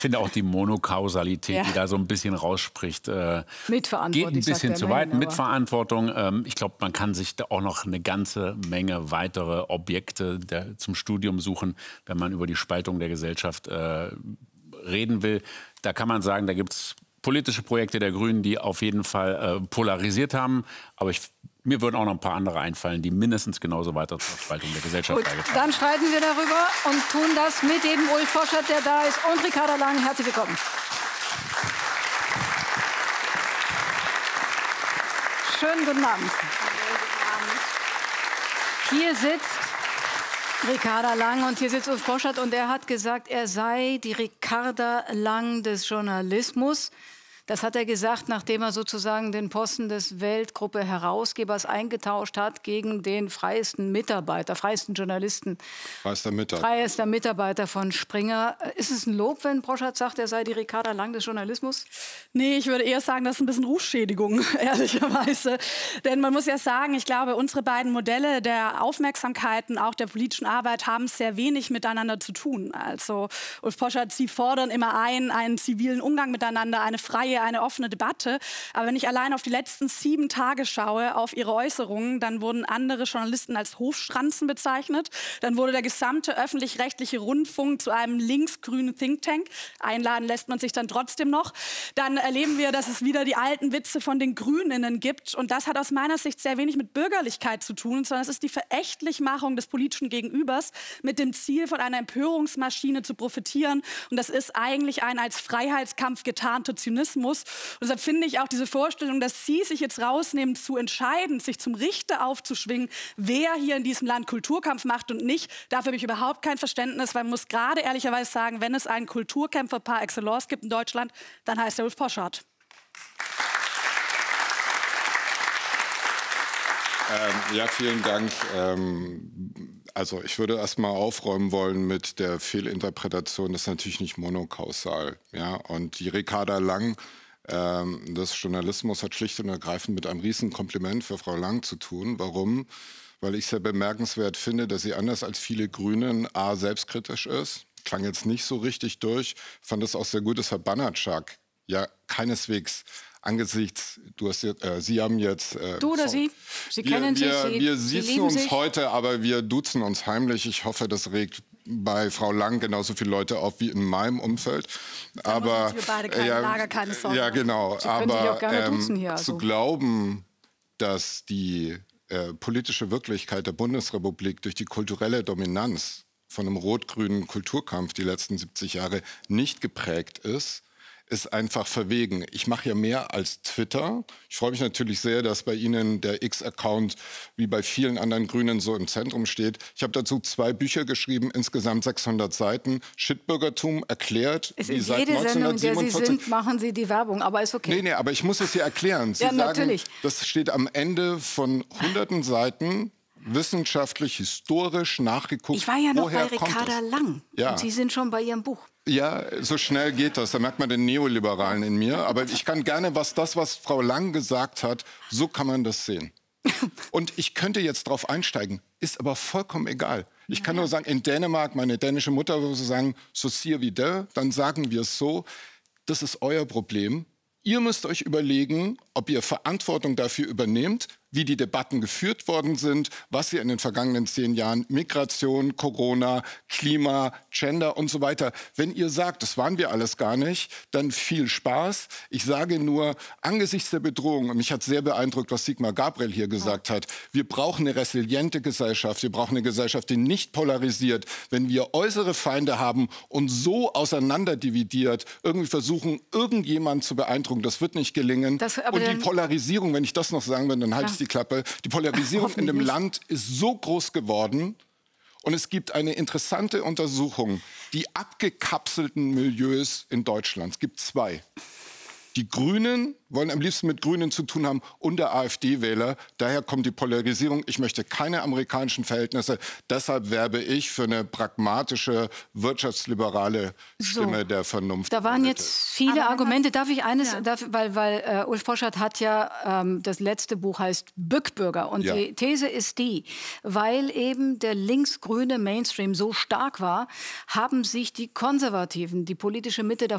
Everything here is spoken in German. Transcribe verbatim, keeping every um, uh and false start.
Ich finde auch die Monokausalität, Ja. die da so ein bisschen rausspricht, äh, Mitverantwortung, geht ein bisschen sagt zu der weit. Mann, aber- Mitverantwortung. Ähm, ich glaube, man kann sich da auch noch eine ganze Menge weitere Objekte der, zum Studium suchen, wenn man über die Spaltung der Gesellschaft äh, reden will. Da kann man sagen, da gibt es politische Projekte der Grünen, die auf jeden Fall äh, polarisiert haben. Aber ich, mir würden auch noch ein paar andere einfallen, die mindestens genauso weiter zur Spaltung der Gesellschaft Gut, beigetragen haben. dann streiten wir darüber und tun das mit eben Ulf Poschert, der da ist, und Ricarda Lang. Herzlich willkommen. Schönen guten Abend. Hier sitzt Ricarda Lang und hier sitzt Ulf Poschert und er hat gesagt, er sei die Ricarda Lang des Journalismus. Das hat er gesagt, nachdem er sozusagen den Posten des Weltgruppe-Herausgebers eingetauscht hat gegen den freiesten Mitarbeiter, freiesten Journalisten. Freiester Mitarbeiter. Freiester Mitarbeiter von Springer. Ist es ein Lob, wenn Poschert sagt, er sei die Ricarda Lang des Journalismus? Nee, ich würde eher sagen, das ist ein bisschen Rufschädigung, ehrlicherweise. Denn man muss ja sagen, ich glaube, unsere beiden Modelle der Aufmerksamkeit und auch der politischen Arbeit haben sehr wenig miteinander zu tun. Also Ulf Poschert, Sie fordern immer ein, einen zivilen Umgang miteinander, eine freie, eine offene Debatte. Aber wenn ich allein auf die letzten sieben Tage schaue, auf Ihre Äußerungen, dann wurden andere Journalisten als Hofschranzen bezeichnet. Dann wurde der gesamte öffentlich-rechtliche Rundfunk zu einem linksgrünen Think Tank. Einladen lässt man sich dann trotzdem noch. Dann erleben wir, dass es wieder die alten Witze von den Grüninnen gibt. Und das hat aus meiner Sicht sehr wenig mit Bürgerlichkeit zu tun, sondern es ist die Verächtlichmachung des politischen Gegenübers mit dem Ziel, von einer Empörungsmaschine zu profitieren. Und das ist eigentlich ein als Freiheitskampf getarnter Zynismus. Und deshalb finde ich auch diese Vorstellung, dass Sie sich jetzt rausnehmen, zu entscheiden, sich zum Richter aufzuschwingen, wer hier in diesem Land Kulturkampf macht und nicht. Dafür habe ich überhaupt kein Verständnis, weil man muss gerade ehrlicherweise sagen, wenn es einen Kulturkämpfer par excellence gibt in Deutschland, dann heißt er Ulf Poschert. Ähm, ja, vielen Dank. Ähm, also ich würde erst mal aufräumen wollen mit der Fehlinterpretation. Das ist natürlich nicht monokausal. Ja? Und die Ricarda Lang ähm, des Journalismus hat schlicht und ergreifend mit einem riesen Kompliment für Frau Lang zu tun. Warum? Weil ich sehr bemerkenswert finde, dass sie anders als viele Grünen a. selbstkritisch ist. Klang jetzt nicht so richtig durch. Fand es auch sehr gut, dass Herr Banatschak ja keineswegs angesichts, du hast jetzt, äh, Sie haben jetzt... Äh, Du oder Sie? Sie wir, kennen wir, sich, Sie, wir Sie sitzen lieben uns sich. heute, aber wir duzen uns heimlich. Ich hoffe, das regt bei Frau Lang genauso viele Leute auf wie in meinem Umfeld. Da aber machen wir beide keine ja, Lager, keine Sorge. ja, genau. Sie können sich aber auch gerne duzen hier, ähm, also. zu glauben, dass die äh, politische Wirklichkeit der Bundesrepublik durch die kulturelle Dominanz von einem rot-grünen Kulturkampf die letzten siebzig Jahre nicht geprägt ist, ist einfach verwegen. Ich mache ja mehr als Twitter. Ich freue mich natürlich sehr, dass bei Ihnen der X-Account wie bei vielen anderen Grünen so im Zentrum steht. Ich habe dazu zwei Bücher geschrieben, insgesamt sechshundert Seiten. Shitbürgertum erklärt, Es wie ist seit jede Sendung, in der Sie neunzehnhundertsiebenundvierzig... sind, machen Sie die Werbung, aber ist okay. Nee, nee, aber ich muss es hier erklären. Sie Ja, sagen, natürlich. das steht am Ende von hunderten Seiten, wissenschaftlich, historisch nachgeguckt. Ich war ja noch woher bei kommt Ricarda es? Lang. Ja. Und Sie sind schon bei Ihrem Buch. Ja, so schnell geht das. Da merkt man den Neoliberalen in mir. Aber ich kann gerne, was das, was Frau Lang gesagt hat, so kann man das sehen. Und ich könnte jetzt drauf einsteigen, ist aber vollkommen egal. Ich kann nur sagen, in Dänemark, meine dänische Mutter würde sagen, so siger vi det, dann sagen wir es so, das ist euer Problem. Ihr müsst euch überlegen, ob ihr Verantwortung dafür übernehmt, wie die Debatten geführt worden sind, was ihr in den vergangenen zehn Jahren Migration, Corona, Klima, Gender und so weiter. Wenn ihr sagt, das waren wir alles gar nicht, dann viel Spaß. Ich sage nur, angesichts der Bedrohung, und mich hat sehr beeindruckt, was Sigmar Gabriel hier gesagt hat, wir brauchen eine resiliente Gesellschaft, wir brauchen eine Gesellschaft, die nicht polarisiert. Wenn wir äußere Feinde haben und so auseinanderdividiert, irgendwie versuchen, irgendjemanden zu beeindrucken, das wird nicht gelingen. Das, aber und die dann- Polarisierung, wenn ich das noch sagen will, dann halte ich die Klappe. Die Polarisierung in dem Hoffentlich. Land ist so groß geworden. Und es gibt eine interessante Untersuchung, die abgekapselten Milieus in Deutschland. Es gibt zwei. Die Grünen wollen am liebsten mit Grünen zu tun haben und der AfD-Wähler. Daher kommt die Polarisierung. Ich möchte keine amerikanischen Verhältnisse. Deshalb werbe ich für eine pragmatische, wirtschaftsliberale Stimme So. der Vernunft. Da waren jetzt viele Aber- Argumente. Darf ich eines, Ja. darf, weil, weil äh, Ulf Poschert hat ja, ähm, das letzte Buch heißt Bückbürger. Und Ja. die These ist die, weil eben der linksgrüne Mainstream so stark war, haben sich die Konservativen, die politische Mitte der